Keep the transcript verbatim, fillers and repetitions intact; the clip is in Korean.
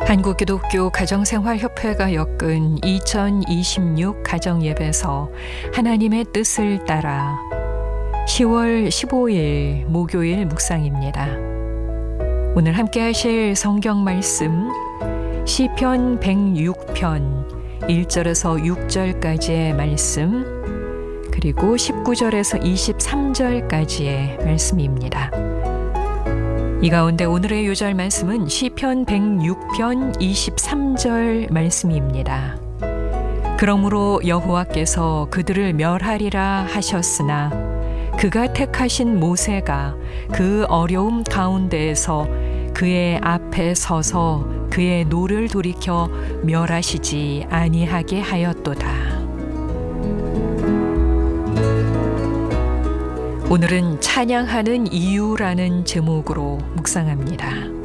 한국기독교 가정생활협회가 엮은 이천이십육 가정예배서 하나님의 뜻을 따라 시월 십오일 목요일 묵상입니다. 오늘 함께 하실 성경 말씀 시편 백육 편 일 절에서 육 절까지의 말씀, 그리고 십구 절에서 이십삼 절까지의 말씀입니다. 이 가운데 오늘의 요절 말씀은 시편 백육 편 이십삼 절 말씀입니다. 그러므로 여호와께서 그들을 멸하리라 하셨으나 그가 택하신 모세가 그 어려움 가운데에서 그의 앞에 서서 그의 노를 돌이켜 멸하시지 아니하게 하였도다. 오늘은 찬양하는 이유라는 제목으로 묵상합니다.